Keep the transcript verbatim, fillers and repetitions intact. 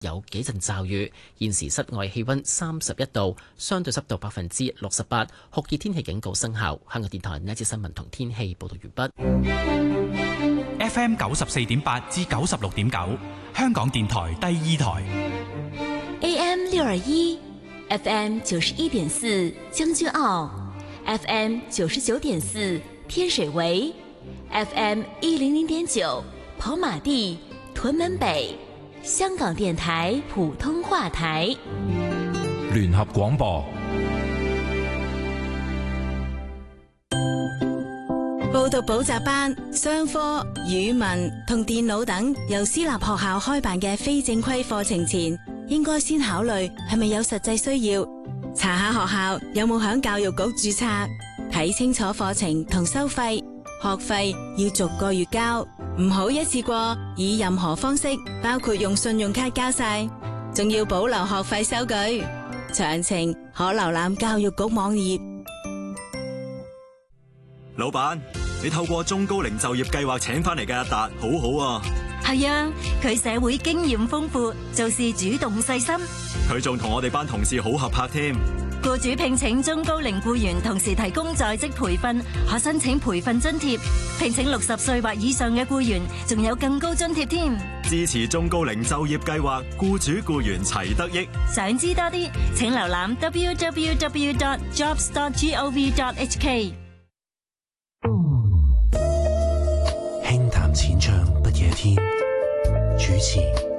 有幾陣驟雨。現時室外氣溫三十一度，相對濕度百分之六十八，酷熱天氣警告生效。香港電台呢一節新聞同天氣報道完畢。 F M 九十四點八至九十六點九，香港電台第二台。 A M 六二一，F M 九十一點四將軍澳 ，F M 九十九點四天水圍 ，F M 一零零點九跑馬地、屯門北。香港電台普通話台。 聯合廣播。 報讀補習班、商科、語文同電腦等由私立學校開辦嘅非正規課程前，應該先考慮係咪有實際需要，查下學校有冇響教育局註冊，睇清楚課程同收費，學費要逐個月交，唔好一次過以任何方式，包括用信用卡交晒，仲要保留學費收據。詳情可瀏覽教育局網頁。 老闆，你透過中高齡就業計劃請翻嚟嘅阿達，好好啊。 係啊，佢社會經驗豐富，做事主動細心。 佢仲同我哋班同事好合拍添。 僱主聘請中高齡僱員，同時提供在職培訓，可申請培訓津貼。聘請六十歲或以上嘅僱員，仲有更高津貼添。 支持中高齡就業計劃，僱主僱員齊得益。 想知多啲，請瀏覽 w w w dot jobs dot gov dot h k。 輕談淺唱不夜天，主持